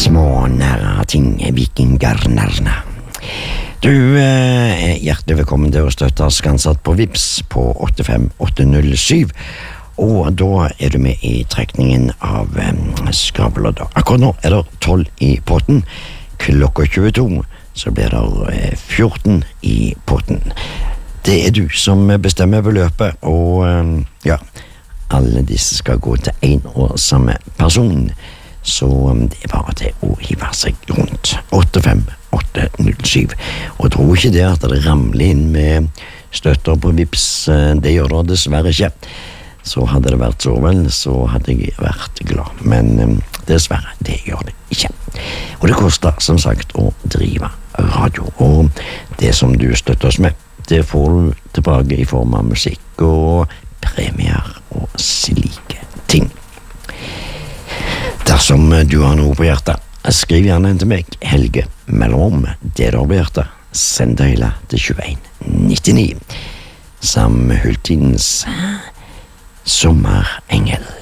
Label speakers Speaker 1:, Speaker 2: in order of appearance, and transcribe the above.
Speaker 1: Små nære ting, vikingarnerne. Du er hjertelig velkommen til å støtte Skansatt på Vips på 85807, og da er du med i trekningen av Skravlodda. Akkurat nå er det 12 i potten, klokka 22, så blir det 14 i potten. Det er du som bestemmer beløpet, og ja, alle disse skal gå til en og samme person, så det er bare til å hive seg rundt 85807. Og jeg tror ikke det at det ramler inn med støtter på Vips, det gjør det dessverre ikke. Så hadde det vært så vel, så hadde jeg vært glad, men dessverre, det gjør det ikke. Og det koster som sagt å drive radio, og det som du støtter oss med, det får du tilbake i form av musikk og premier og slike ting. Dersom du har noe på hjertet, skriv gjerne til meg, Helge, mellom det du har på hjertet, send det hele til 2199, som Hultidens Sommerengel.